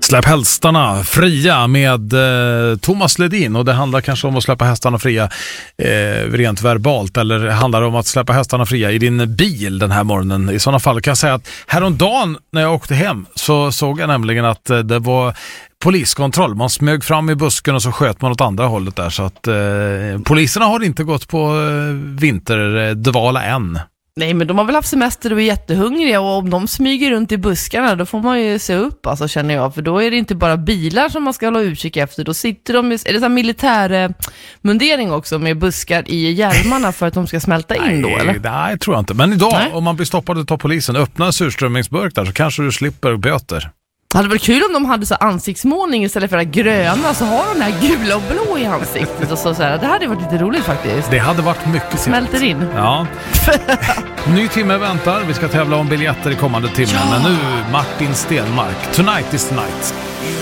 Släpp hästarna fria med Thomas Ledin, och det handlar kanske om att släppa hästarna fria rent verbalt, eller handlar det om att släppa hästarna fria i din bil den här morgonen? I sådana fall kan jag säga att häromdagen när jag åkte hem så såg jag nämligen att det var poliskontroll. Man smög fram i busken och så sköt man åt andra hållet där, så att poliserna har inte gått på vinterdvala än. Nej, men de har väl haft semester och är jättehungriga, och om de smyger runt i buskarna då får man ju se upp, alltså, känner jag, för då är det inte bara bilar som man ska hålla utkik efter, då sitter de, är det så här militärmundering också med buskar i hjälmarna för att de ska smälta in då, eller? Nej, tror jag inte. Men idag, om man blir stoppad av polisen, öppna en surströmmingsburk där, så kanske du slipper böter. Det hade varit kul om de hade så ansiktsmålning istället för det gröna, så har de den här gula och blå i ansiktet och så här. Det hade varit lite roligt faktiskt. Det hade varit mycket smälter in. Ja. Ny timme väntar. Vi ska tävla om biljetter i kommande timme. Men nu Martin Stenmark. Tonight is the night.